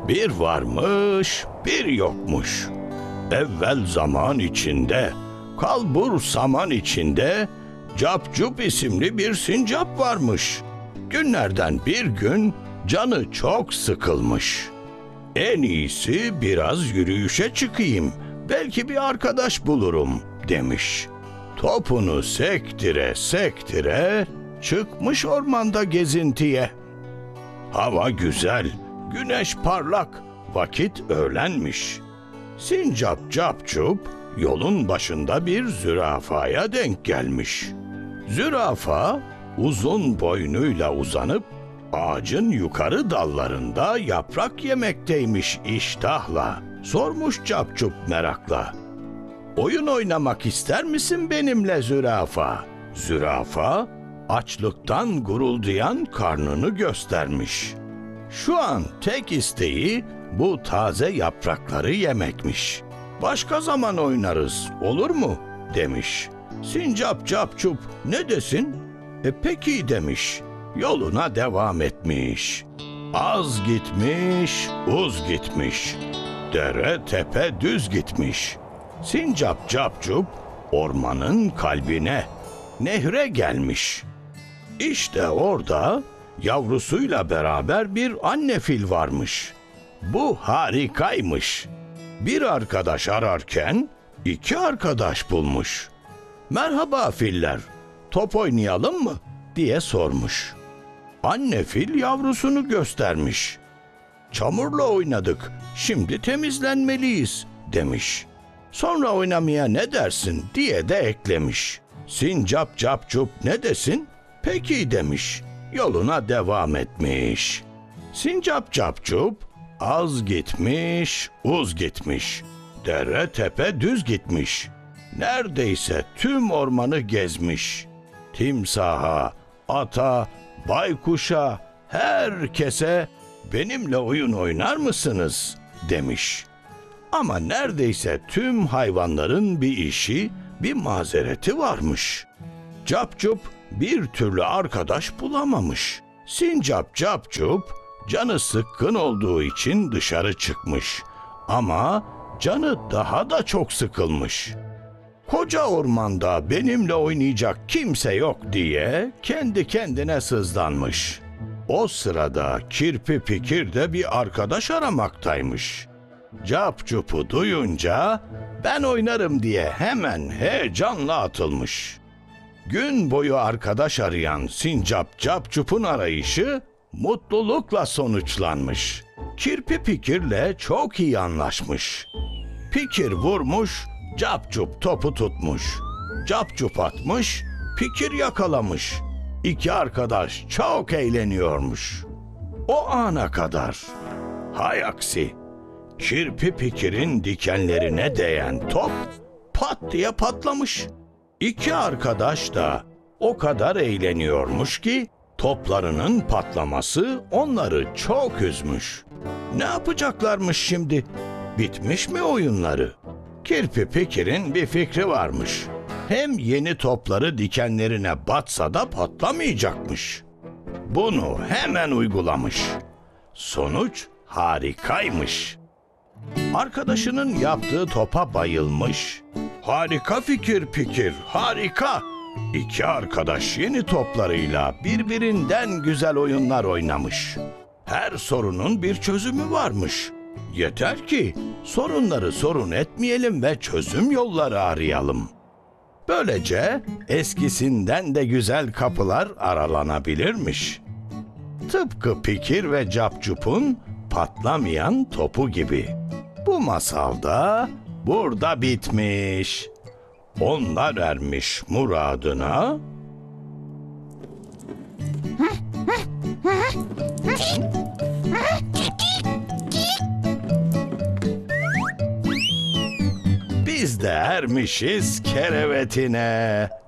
Bir varmış, bir yokmuş. Evvel zaman içinde, kalbur saman içinde, Capcup isimli bir sincap varmış. Günlerden bir gün canı çok sıkılmış. En iyisi biraz yürüyüşe çıkayım, belki bir arkadaş bulurum demiş. Topunu sektire sektire çıkmış ormanda gezintiye. Hava güzel, güneş parlak, vakit öğlenmiş. Sincap Capcup yolun başında bir zürafaya denk gelmiş. Zürafa uzun boynuyla uzanıp ağacın yukarı dallarında yaprak yemekteymiş iştahla. Sormuş Capcup merakla. Oyun oynamak ister misin benimle zürafa? Zürafa açlıktan guruldayan karnını göstermiş. Şu an tek isteği bu taze yaprakları yemekmiş. Başka zaman oynarız, olur mu? Demiş. Sincap Capcup ne desin? Peki demiş. Yoluna devam etmiş. Az gitmiş, uz gitmiş. Dere tepe düz gitmiş. Sincap Capcup ormanın kalbine, nehre gelmiş. İşte orada yavrusuyla beraber bir anne fil varmış. Bu harikaymış. Bir arkadaş ararken iki arkadaş bulmuş. "Merhaba filler, top oynayalım mı?" diye sormuş. Anne fil yavrusunu göstermiş. "Çamurla oynadık, şimdi temizlenmeliyiz," demiş. "Sonra oynamaya ne dersin?" diye de eklemiş. Sincap Capcup ne desin? "Peki," demiş. Yoluna devam etmiş. Sincap Capcup az gitmiş, uz gitmiş. Dere tepe düz gitmiş. Neredeyse tüm ormanı gezmiş. Timsaha, ata, baykuşa, herkese "Benimle oyun oynar mısınız?" demiş. Ama neredeyse tüm hayvanların bir işi, bir mazereti varmış. Capcup bir türlü arkadaş bulamamış. Sincap Capcup canı sıkkın olduğu için dışarı çıkmış. Ama canı daha da çok sıkılmış. Koca ormanda benimle oynayacak kimse yok diye kendi kendine sızlanmış. O sırada Kirpi Pikir de bir arkadaş aramaktaymış. Capcup'u duyunca "Ben oynarım," diye hemen heyecanla atılmış. Gün boyu arkadaş arayan Sincap Capcup'un arayışı mutlulukla sonuçlanmış. Kirpi Pikir'le çok iyi anlaşmış. Pikir vurmuş, Capcup topu tutmuş. Capcup atmış, Pikir yakalamış. İki arkadaş çok eğleniyormuş. O ana kadar. Hay aksi, Kirpi Pikir'in dikenlerine değen top pat diye patlamış. İki arkadaş da o kadar eğleniyormuş ki toplarının patlaması onları çok üzmüş. Ne yapacaklarmış şimdi? Bitmiş mi oyunları? Kirpi Pikir'in bir fikri varmış. Hem yeni topları dikenlerine batsa da patlamayacakmış. Bunu hemen uygulamış. Sonuç harikaymış. Arkadaşının yaptığı topa bayılmış. "Harika fikir Pikir, harika!" İki arkadaş yeni toplarıyla birbirinden güzel oyunlar oynamış. Her sorunun bir çözümü varmış. Yeter ki sorunları sorun etmeyelim ve çözüm yolları arayalım. Böylece eskisinden de güzel kapılar aralanabilirmiş. Tıpkı Pikir ve Capcup'un patlamayan topu gibi. Bu masalda burada bitmiş. Onlar ermiş muradına. Biz de ermişiz kerevetine.